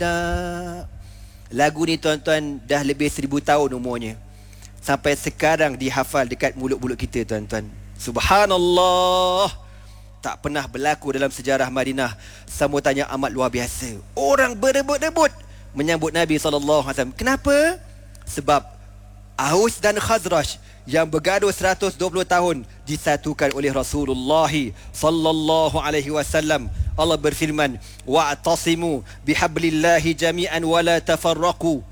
Lagu ni tuan-tuan dah lebih 1000 tahun umurnya. Sampai sekarang dihafal dekat mulut-mulut kita tuan-tuan. Subhanallah. Tak pernah berlaku dalam sejarah Madinah sambutannya amat luar biasa. Orang berebut-rebut menyambut Nabi SAW. Kenapa? Sebab Aus dan Khazraj yang bergaduh 120 tahun disatukan oleh Rasulullah sallallahu alaihi wasallam. Allah berfirman, wa'tasimu bihablillahi jami'an wa la tafarraqu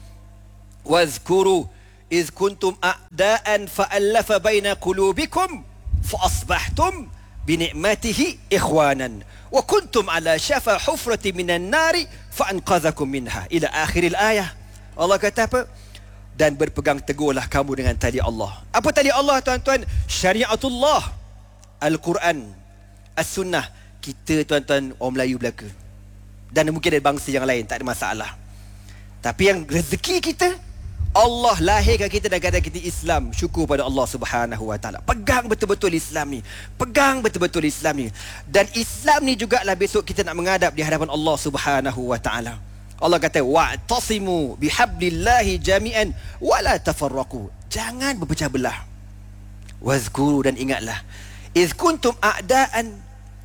wazkuru iz kuntum a'daan fa'allafa baina qulubikum fa asbahtum binikmatihi ikhwanan wa kuntum ala syafa hufrati minan nari fa anqadhakum minha ila akhiril ayah. Allah kata apa? Dan berpegang teguhlah kamu dengan tali Allah. Apa tali Allah tuan-tuan? Syariatullah, Al-Quran, As-Sunnah. Kita tuan-tuan orang Melayu belaka, dan mungkin ada bangsa yang lain, tak ada masalah. Tapi yang rezeki kita, Allah lahirkan kita dan kata kita Islam. Syukur pada Allah Subhanahu wa taala. Pegang betul-betul Islam ni. Pegang betul-betul Islam ni. Dan Islam ni jugalah besok kita nak menghadap di hadapan Allah Subhanahu wa taala. Allah kata wa'tasimu bihablillahi jami'an wa la tafarraqu. Jangan berpecah belah. Wazkuru, dan ingatlah, iz kuntum a'daan,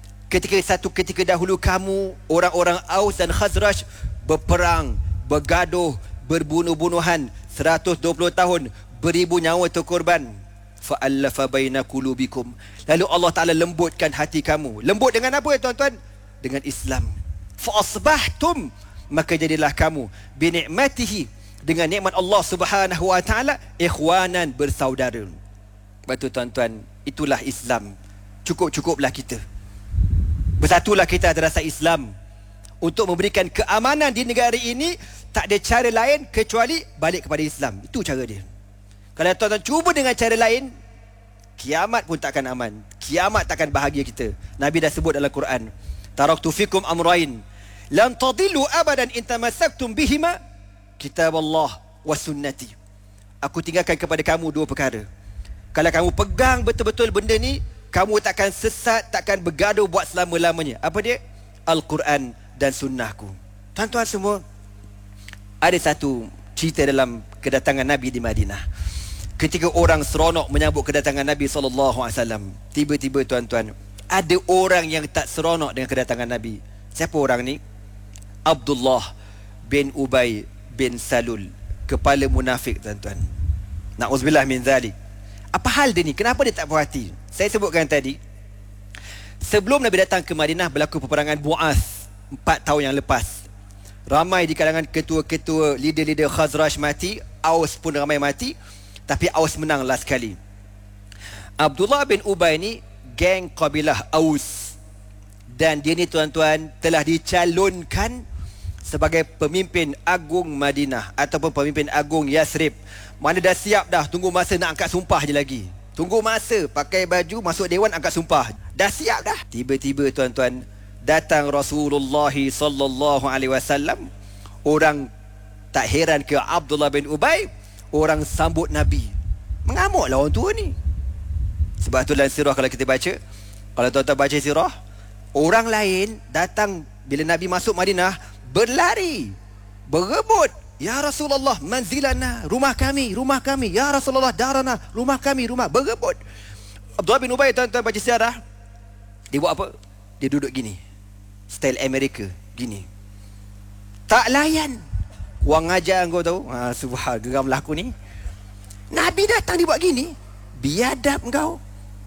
ketika dahulu kamu orang-orang Aus dan Khazraj berperang, bergaduh, berbunuh-bunuhan 120 tahun, beribu nyawa terkorban. Fa'allafa baina qulubikum. Lalu Allah Ta'ala lembutkan hati kamu. Lembut dengan apa tuan-tuan? Dengan Islam. Fa'asbahtum, maka jadilah kamu binikmatihi, dengan nikmat Allah Subhanahu wa taala, ikhwanan, bersaudara. Betul tuan-tuan, itulah Islam. Cukup-cukuplah kita. Bersatulah kita atas rasa Islam untuk memberikan keamanan di negara ini. Tak ada cara lain kecuali balik kepada Islam. Itu cara dia. Kalau tuan-tuan cuba dengan cara lain, kiamat pun takkan aman. Kiamat takkan bahagia kita. Nabi dah sebut dalam Quran, taraktu fikum amrain lan tadillu abadan in tamassaktum bihima kitaballah wa sunnati. Aku tinggalkan kepada kamu dua perkara. Kalau kamu pegang betul-betul benda ni, kamu takkan sesat, takkan bergaduh buat selama-lamanya. Apa dia? Al-Quran dan sunnahku. Tuan-tuan semua, ada satu cerita dalam kedatangan Nabi di Madinah. Ketika orang seronok menyambut kedatangan Nabi SAW, tiba-tiba tuan-tuan, ada orang yang tak seronok dengan kedatangan Nabi. Siapa orang ni? Abdullah bin Ubay bin Salul, kepala munafik tuan-tuan. Na'udzubillah min zalik. Apa hal dia ni? Kenapa dia tak puas hati? Saya sebutkan tadi, sebelum Nabi datang ke Madinah, berlaku peperangan Bu'ath 4 tahun yang lepas. Ramai di kalangan ketua-ketua, leader-leader Khazraj mati, Aus pun ramai mati, tapi Aus menang last sekali. Abdullah bin Ubay ni geng kabilah Aus, dan dia ni tuan-tuan telah dicalonkan sebagai pemimpin agung Madinah ataupun pemimpin agung Yathrib. Mana dah siap dah, tunggu masa nak angkat sumpah je lagi. Tunggu masa, pakai baju, masuk dewan, angkat sumpah. Dah siap dah. Tiba-tiba tuan-tuan, datang Rasulullah sallallahu alaihi wasallam. Orang tak heran ke Abdullah bin Ubay, orang sambut Nabi. Mengamuklah orang tua ni. Sebab tu dalam sirah kalau kita baca, kalau tuan-tuan baca sirah, orang lain datang bila Nabi masuk Madinah, berlari, berebut. Ya Rasulullah, manzilana, rumah kami. Ya Rasulullah, darana, rumah kami, berebut. Abdullah bin Ubay tuan-tuan baca sejarah, dia buat apa? Dia duduk gini, style Amerika, gini. Tak layan. Wang ajar kau tahu. Subhan, geramlah aku ni. Nabi datang dia buat gini. Biadab kau.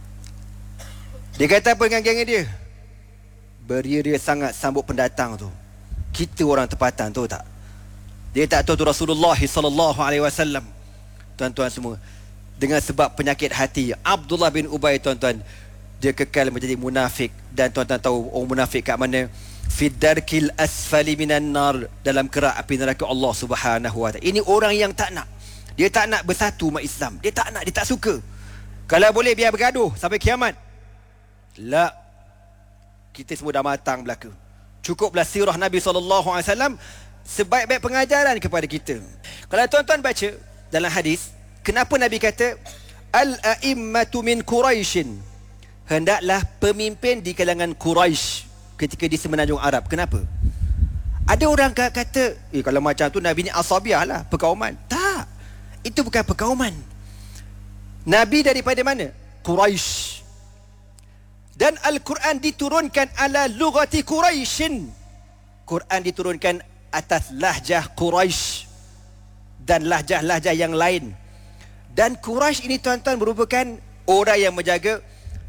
Dia kata apa dengan geng dia? Beria-ria sangat sambut pendatang tu. Kita orang tempatan, tahu tak? Dia tak tahu tu Rasulullah sallallahu alaihi wasallam. Tuan-tuan semua, dengan sebab penyakit hati Abdullah bin Ubay tuan-tuan, dia kekal menjadi munafik. Dan tuan-tuan tahu orang munafik kat mana? Fiddarkil asfali minan nar, dalam kerak api neraka Allah Subhanahu wa taala. Ini orang yang tak nak. Dia tak nak bersatu umat Islam. Dia tak nak, dia tak suka. Kalau boleh biar bergaduh sampai kiamat. La. Kita semua dah matang belaka. Cukuplah sirah Nabi SAW sebaik-baik pengajaran kepada kita. Kalau tuan-tuan baca dalam hadis, kenapa Nabi kata al-a'immatu min Quraisyin, hendaklah pemimpin di kalangan Quraisy ketika di semenanjung Arab. Kenapa? Ada orang kata, kalau macam tu Nabi ni asabiah lah, perkauman. Tak. Itu bukan perkauman. Nabi daripada mana? Quraisy. Dan Al-Quran diturunkan ala lughati Quraisyin. Quran diturunkan atas lahjah Quraisy dan lahjah-lahjah yang lain. Dan Quraisy ini tuan-tuan merupakan orang yang menjaga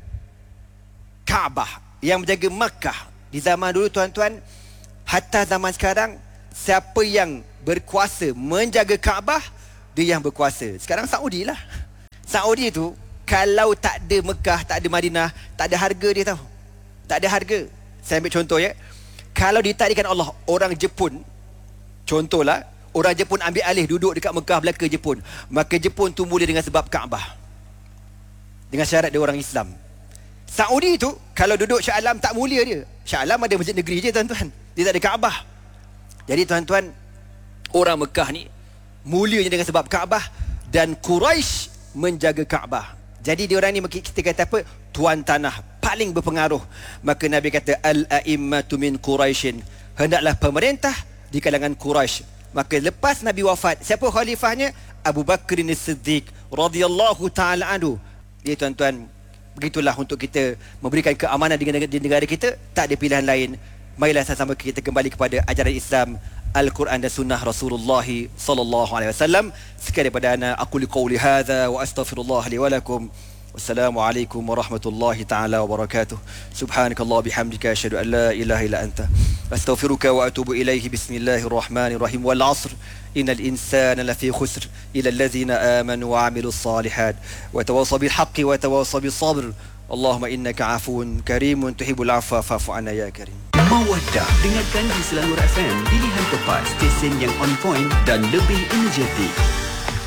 Kaabah, yang menjaga Makkah. Di zaman dulu tuan-tuan, hatta zaman sekarang, siapa yang berkuasa menjaga Kaabah, dia yang berkuasa. Sekarang Saudi lah. Saudi tu, kalau tak ada Mekah, tak ada Madinah, tak ada harga dia tahu. Tak ada harga. Saya ambil contoh ya. Kalau ditakdirkan Allah, orang Jepun, contohlah, orang Jepun ambil alih duduk dekat Mekah belaka Jepun, maka Jepun tu mulia dengan sebab Kaabah. Dengan syarat dia orang Islam. Saudi tu, kalau duduk Shah Alam tak mulia dia. Shah Alam ada masjid negeri je tuan-tuan. Dia tak ada Kaabah. Jadi tuan-tuan, orang Mekah ni mulianya dengan sebab Kaabah, dan Quraisy menjaga Kaabah. Jadi diorang ni kita kata apa? Tuan tanah paling berpengaruh. Maka Nabi kata al-a'immatu min Quraisyin. Hendaklah pemerintah di kalangan Quraisy. Maka lepas Nabi wafat, siapa khalifahnya? Abu Bakr As-Siddiq radhiyallahu taala anhu. Dia tuan-tuan, begitulah untuk kita memberikan keamanan di negara kita. Tak ada pilihan lain. Marilah sama-sama kita kembali kepada ajaran Islam, Al-Quran dan Sunnah Rasulullah sallallahu alaihi wasallam. Sekian daripada ana, aku liqauli hadza wa astaghfirullah li wa lakum. Wassalamualaikum warahmatullahi taala wabarakatuh. Subhanakallah bihamdika asyhadu an la ilaha illa anta astaghfiruka wa atubu ilaihi. Bismillahirrahmanirrahim. Wal 'asr innal insana lafi khusr illa allazina amanu wa 'amilus salihat wa tawassaw bil haqqi wa tawassaw bis sabr. Allahumma innaka 'afuwun karimun tuhibbul 'afwa fa'fu 'anna ya karim. Mawaddah, dengarkan di Selangor FM, pilihan tepat, stesen yang on point dan lebih energetik.